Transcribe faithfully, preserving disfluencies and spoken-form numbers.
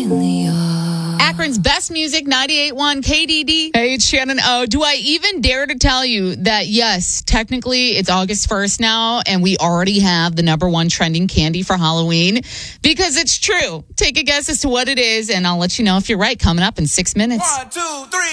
Akron's best music, ninety-eight point one K D D. Hey, it's Shannon O. Do I even dare to tell you that, yes, technically it's August first now, and we already have the number one trending candy for Halloween? Because it's true. Take a guess as to what it is, and I'll let you know if you're right coming up in six minutes. One, two, three.